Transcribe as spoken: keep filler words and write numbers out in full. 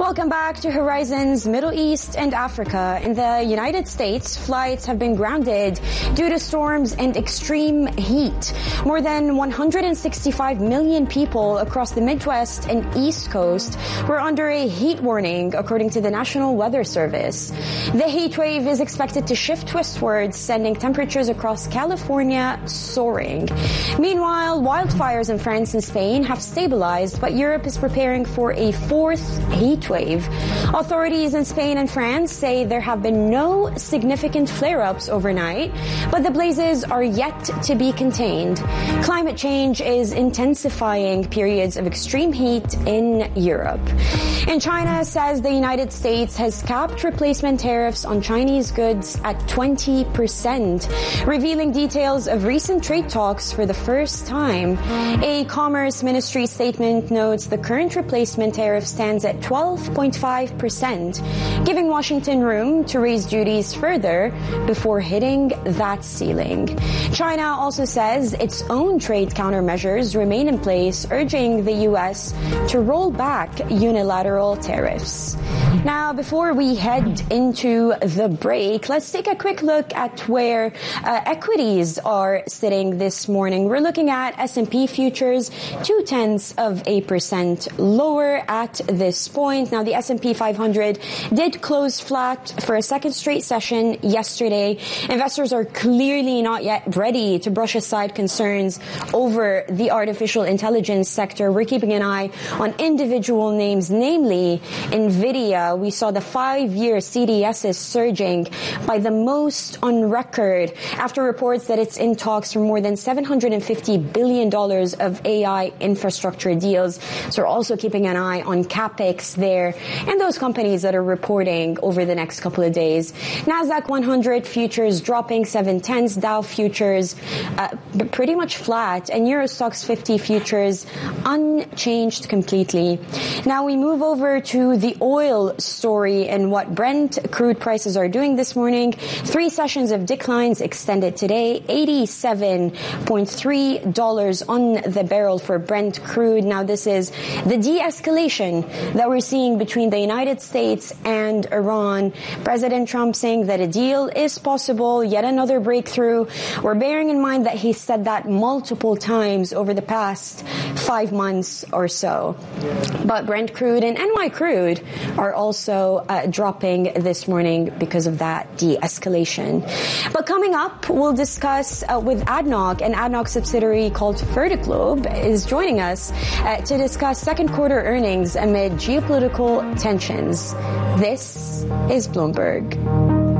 Welcome back to Horizons Middle East and Africa. In the United States, flights have been grounded due to storms and extreme heat. More than one hundred sixty-five million people across the Midwest and East Coast were under a heat warning, according to the National Weather Service. The heat wave is expected to shift westwards, sending temperatures across California soaring. Meanwhile, wildfires in France and Spain have stabilized, but Europe is preparing for a fourth heat wave. Authorities in Spain and France say there have been no significant flare-ups overnight, but the blazes are yet to be contained. Climate change is intensifying periods of extreme heat in Europe. And China says the United States has capped replacement tariffs on Chinese goods at twenty percent, revealing details of recent trade talks for the first time. A Commerce Ministry statement notes the current replacement tariff stands at twelve point five percent, giving Washington room to raise duties further before hitting that ceiling. China also says its own trade countermeasures remain in place, urging the U S to roll back unilateral tariffs. Now, before we head into the break, let's take a quick look at where uh, equities are sitting this morning. We're looking at S and P futures, two tenths of a percent lower at this point. Now, the S and P five hundred did close flat for a second straight session yesterday. Investors are clearly not yet ready to brush aside concerns over the artificial intelligence sector. We're keeping an eye on individual names, namely NVIDIA. We saw the five-year C D Ss surging by the most on record after reports that it's in talks for more than seven hundred fifty billion dollars of A I infrastructure deals. So we're also keeping an eye on CapEx there and those companies that are reporting over the next couple of days. NASDAQ one hundred futures dropping seven tenths, Dow futures uh, pretty much flat, and Euro Stoxx fifty futures unchanged completely. Now we move over to the oil story and what Brent crude prices are doing this morning. Three sessions of declines extended today, eighty-seven point three dollars on the barrel for Brent crude. Now this is the de-escalation that we're seeing between the United States and Iran. President Trump saying that a deal is possible, yet another breakthrough. We're bearing in mind that he said that multiple times over the past five months or so. But Brent crude and N Y crude are also uh, dropping this morning because of that de-escalation. But coming up, we'll discuss uh, with A D N O C, an A D N O C subsidiary called Fertiglobe is joining us uh, to discuss second quarter earnings amid geopolitical tensions. This is Bloomberg.